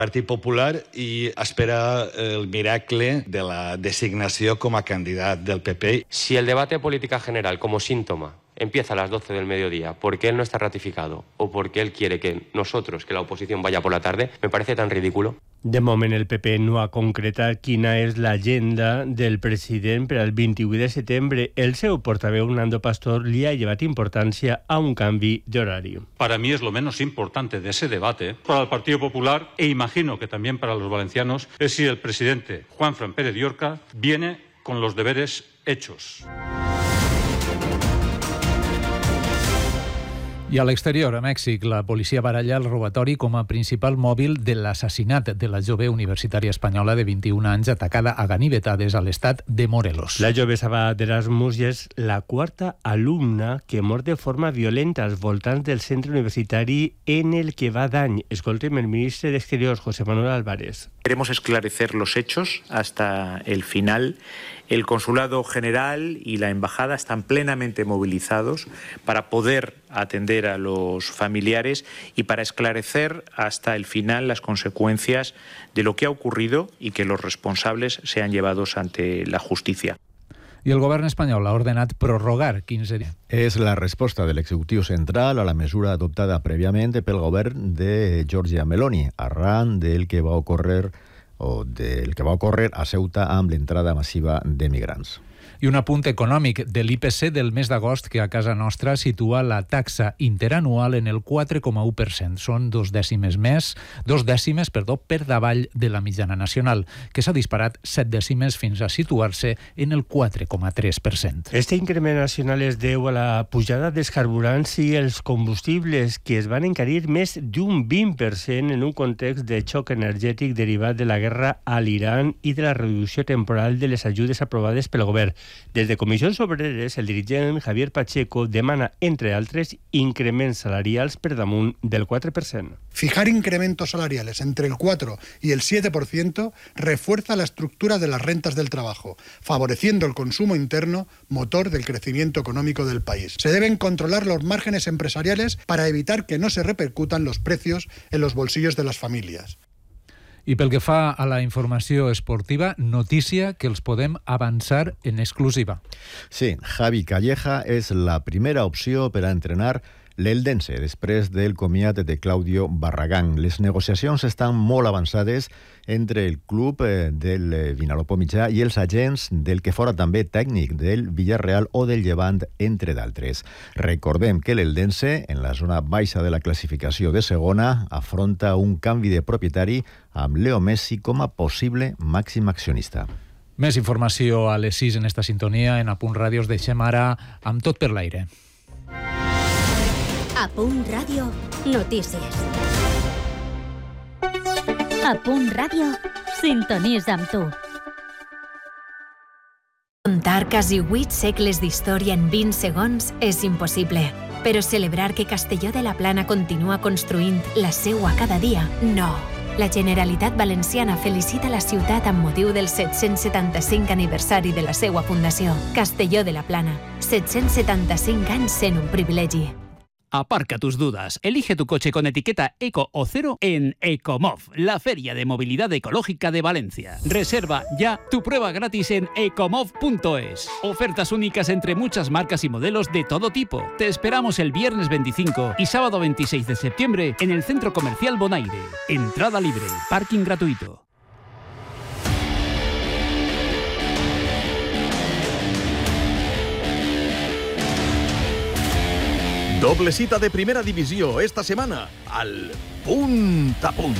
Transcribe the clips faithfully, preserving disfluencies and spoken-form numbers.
Partit Popular i espera el miracle de la designació com a candidat del P P. Si el debate de política general como síntoma empieza a las doce del mediodía porque él no está ratificado o porque él quiere que nosotros, que la oposición vaya por la tarde, me parece tan ridículo. De moment, el P P no ha concretat quina és l'agenda del president per al vint-i-u de setembre. El seu portaveu, Nando Pastor, li ha llevat importància a un canvi d'horari. Para mí es lo menos importante de ese debate para el Partido Popular, e imagino que también para los valencianos, es si el presidente Juanfran Pérez Llorca viene con los deberes hechos. I a l'exterior, a Mèxic, la policia baralla el robatori com a principal mòbil de l'assassinat de la jove universitària espanyola de vint-i-un anys atacada a ganivetades a l'estat de Morelos. La jove Saba d'Erasmus és la quarta alumna que mor de forma violenta als voltants del centre universitari en el que va d'any. Escoltem el ministre d'Exteriors, José Manuel Álvarez. Queremos esclarecer los hechos hasta el final. El Consulado General y la Embajada están plenamente movilizados para poder atender a los familiares y para esclarecer hasta el final las consecuencias de lo que ha ocurrido y que los responsables sean llevados ante la justicia. I el govern espanyol ha ordenat prorrogar quinze dies. És la resposta de l'executiu central a la mesura adoptada prèviament pel govern de Giorgia Meloni, arran del que va ocórrer o del que va ocórrer a Ceuta amb l'entrada massiva de migrants. I un apunt econòmic de l'I P C del mes d'agost que a casa nostra situa la taxa interanual en el quatre coma u per cent. Són dos dècimes més, dos dècimes, perdó, per davall de la mitjana nacional, que s'ha disparat set dècimes fins a situar-se en el quatre coma tres per cent. Este increment nacional es deu a la pujada dels carburants i els combustibles, que es van encarir més d'un vint per cent en un context de xoc energètic derivat de la guerra a l'Iran i de la reducció temporal de les ajudes aprovades pel govern. Des de Comissions Obreres, el dirigent Javier Pacheco demana, entre altres, increments salarials per damunt del quatre per cent. Fijar incrementos salariales entre el cuatro y el siete por ciento refuerza la estructura de las rentas del trabajo, favoreciendo el consumo interno, motor del crecimiento económico del país. Se deben controlar los márgenes empresariales para evitar que no se repercutan los precios en los bolsillos de las familias. I pel que fa a la informació esportiva, notícia que els podem avançar en exclusiva. Sí, Javi Calleja és la primera opció per a entrenar l'Eldense, després del comiat de Claudio Barragán. Les negociacions estan molt avançades entre el club del Vinalopó Mitjà i els agents del que fora també tècnic del Villarreal o del Llevant, entre d'altres. Recordem que l'Eldense, en la zona baixa de la classificació de segona, afronta un canvi de propietari amb Leo Messi com a possible màxim accionista. Més informació a les sis en esta sintonia. En Apunt Ràdio us deixem ara amb Tot per l'aire. A Punt Ràdio, notícies. A Punt Ràdio, sintonitza amb tu. Contar quasi vuit segles d'història en vint segons és impossible, però celebrar que Castelló de la Plana continua construint la seua cada dia, no. La Generalitat Valenciana felicita la ciutat amb motiu del set-cents setanta-cinc aniversari de la seua fundació. Castelló de la Plana, set-cents setanta-cinc anys sent un privilegi. Aparca tus dudas. Elige tu coche con etiqueta Eco o Cero en Ecomov, la feria de movilidad ecológica de Valencia. Reserva ya tu prueba gratis en ecomov punto es. Ofertas únicas entre muchas marcas y modelos de todo tipo. Te esperamos el viernes veinticinco y sábado veintiséis de septiembre en el Centro Comercial Bonaire. Entrada libre, parking gratuito. Doble cita de primera divisió esta setmana al Punt a Punt.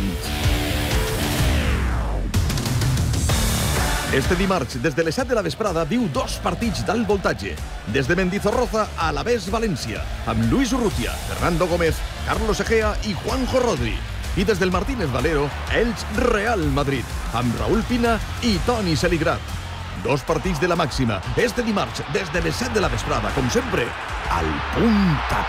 Este dimarts, des de les set de la vesprada, viu dos partits d'alt voltatge. Des de Mendizorroza a l'Alavés València, amb Luis Urrutia, Fernando Gómez, Carlos Egea i Juanjo Rodri. I des del Martínez Valero, Elx Real Madrid, amb Raúl Pina i Toni Seligrat. Dos partits de la màxima, este dimarts, des de les set de la vesprada, com sempre, al Punt a Punt.